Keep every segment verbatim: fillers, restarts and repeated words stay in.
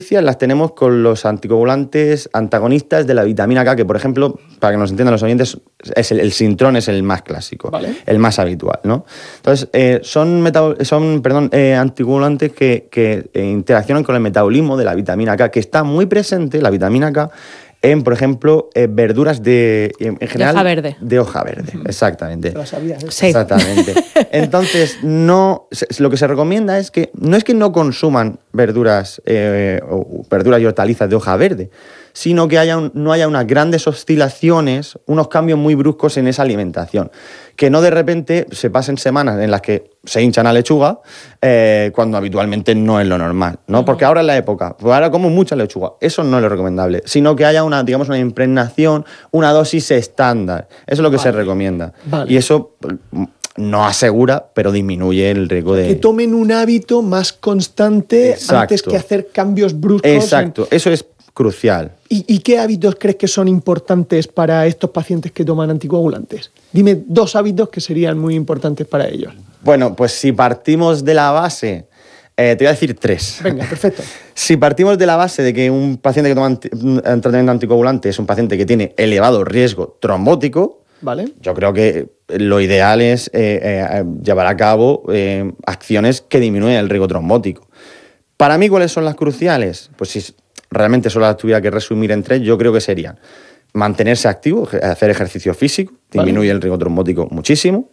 las tenemos con los anticoagulantes antagonistas de la vitamina K, que, por ejemplo, para que nos entiendan los oyentes, es el, el Sintrón es el más clásico, vale. el más habitual, ¿no? Entonces, eh, son, metab- son perdón, eh, anticoagulantes que, que eh, interaccionan con el metabolismo de la vitamina K, que está muy presente, la vitamina K, en, por ejemplo, eh, verduras de, en, en general... De hoja verde. De hoja verde, exactamente. Lo sabías, ¿eh? Sí. Exactamente. Entonces, no, lo que se recomienda es que no es que no consuman verduras, eh, o verduras y hortalizas de hoja verde, sino que haya un, no haya unas grandes oscilaciones, unos cambios muy bruscos en esa alimentación. Que no de repente se pasen semanas en las que se hinchan a lechuga, eh, cuando habitualmente no es lo normal, ¿no? Uh-huh. Porque ahora es la época, pues ahora como mucha lechuga, eso no es lo recomendable, sino que haya una, digamos, una impregnación, una dosis estándar, eso es lo que vale. se recomienda. Vale. Y eso no asegura, pero disminuye el riesgo de... Que tomen un hábito más constante. Exacto. Antes que hacer cambios bruscos. Exacto, en... eso es crucial. ¿Y, ¿Y qué hábitos crees que son importantes para estos pacientes que toman anticoagulantes? Dime dos hábitos que serían muy importantes para ellos. Bueno, pues si partimos de la base, eh, te voy a decir tres. Venga, perfecto. Si partimos de la base de que un paciente que toma anti, un tratamiento anticoagulante es un paciente que tiene elevado riesgo trombótico, vale. Yo creo que lo ideal es eh, eh, llevar a cabo eh, acciones que disminuyan el riesgo trombótico. Para mí, ¿cuáles son las cruciales? Pues si realmente solo las tuviera que resumir en tres, yo creo que serían mantenerse activo, hacer ejercicio físico, disminuye vale. el riesgo trombótico muchísimo,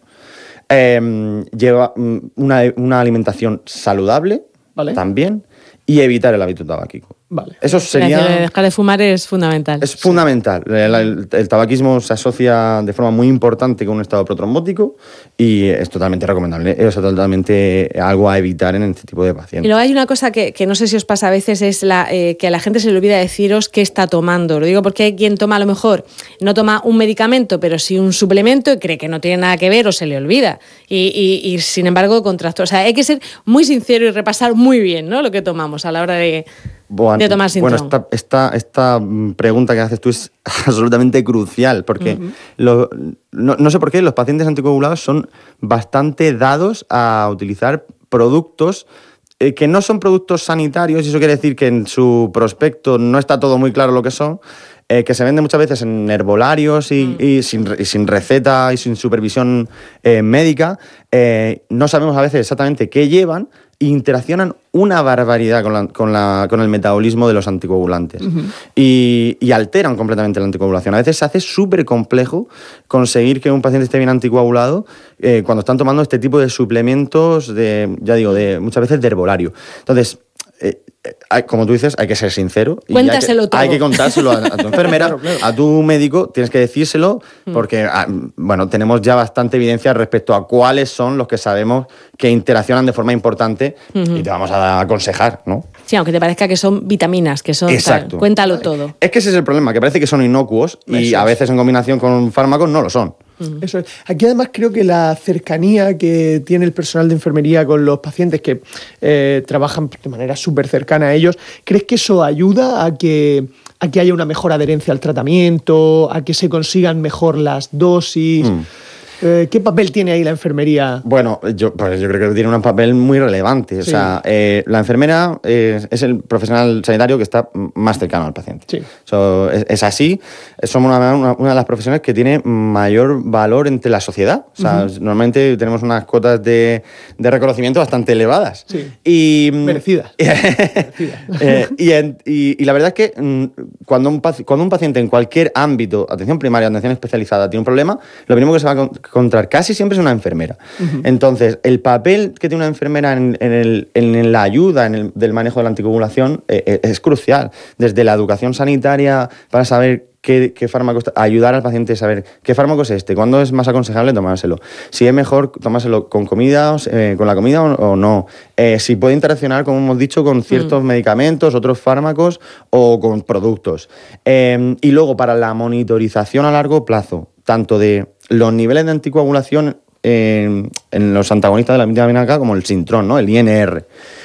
eh, lleva una, una alimentación saludable vale. también, y evitar el hábito tabáquico. Vale. Eso sería... Dejar de fumar es fundamental. Es fundamental. El, el, el tabaquismo se asocia de forma muy importante con un estado protrombótico y es totalmente recomendable. Es totalmente algo a evitar en este tipo de pacientes. Y luego hay una cosa que, que no sé si os pasa a veces, es la, eh, que a la gente se le olvida deciros qué está tomando. Lo digo porque hay quien toma, a lo mejor, no toma un medicamento, pero sí un suplemento y cree que no tiene nada que ver o se le olvida. Y, y, y sin embargo, contrastó. O sea, hay que ser muy sincero y repasar muy bien, ¿no?, lo que tomamos a la hora de... Bueno, de tomar Sintrón. Bueno, esta, esta, esta pregunta que haces tú es absolutamente crucial, porque uh-huh. lo, no, no sé por qué los pacientes anticoagulados son bastante dados a utilizar productos eh, que no son productos sanitarios, y eso quiere decir que en su prospecto no está todo muy claro lo que son, eh, que se venden muchas veces en herbolarios y, uh-huh. y, sin, y sin receta y sin supervisión eh, médica. Eh, no sabemos a veces exactamente qué llevan, interaccionan una barbaridad con, la, con, la, con el metabolismo de los anticoagulantes uh-huh. y, y alteran completamente la anticoagulación. A veces se hace súper complejo conseguir que un paciente esté bien anticoagulado eh, cuando están tomando este tipo de suplementos, de, ya digo, de, muchas veces de herbolario. Entonces, eh, eh, como tú dices, hay que ser sincero. Y Cuéntaselo hay que, todo. Hay que contárselo a, a tu enfermera, claro, claro. a tu médico, tienes que decírselo, porque a, bueno, tenemos ya bastante evidencia respecto a cuáles son los que sabemos que interaccionan de forma importante uh-huh. y te vamos a aconsejar, ¿no? Sí, aunque te parezca que son vitaminas, que son... Exacto. Tal, cuéntalo todo. Es que ese es el problema, que parece que son inocuos y Eso a veces es. en combinación con fármacos no lo son. Eso es. Aquí además creo que la cercanía que tiene el personal de enfermería con los pacientes que eh, trabajan de manera súper cercana a ellos, ¿crees que eso ayuda a que, a que haya una mejor adherencia al tratamiento, a que se consigan mejor las dosis? Mm. Eh, ¿Qué papel tiene ahí la enfermería? Bueno, yo, pues yo creo que tiene un papel muy relevante. Sí. O sea, eh, la enfermera eh, es el profesional sanitario que está más cercano al paciente. Sí. So, es, es así. Somos una, una, una de las profesiones que tiene mayor valor entre la sociedad. O sea, uh-huh. normalmente tenemos unas cotas de, de reconocimiento bastante elevadas. Sí. Y, Merecidas. Merecidas. eh, y, en, y, y la verdad es que cuando un, cuando un paciente en cualquier ámbito, atención primaria, atención especializada, tiene un problema, lo primero que se va a encontrar casi siempre es una enfermera. Uh-huh. Entonces, el papel que tiene una enfermera en, en, el, en la ayuda en el, del manejo de la anticoagulación eh, es crucial. Desde la educación sanitaria para saber qué, qué fármaco está, ayudar al paciente a saber qué fármaco es este, cuándo es más aconsejable tomárselo, si es mejor tomárselo con comida, eh, con la comida o, o no, eh, si puede interaccionar, como hemos dicho, con ciertos uh-huh. medicamentos, otros fármacos o con productos. Eh, y luego, para la monitorización a largo plazo, tanto de los niveles de anticoagulación eh, en los antagonistas de la vitamina K, como el Sintrón, ¿no?, el I N R,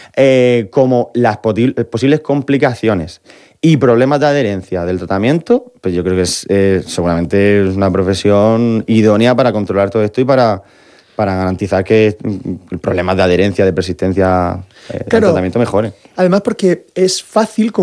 eh, como las poti- posibles complicaciones y problemas de adherencia del tratamiento, pues yo creo que es, eh, seguramente es una profesión idónea para controlar todo esto y para, para garantizar que el problema de adherencia, de persistencia, eh, Claro. el tratamiento mejore. Además, porque es fácil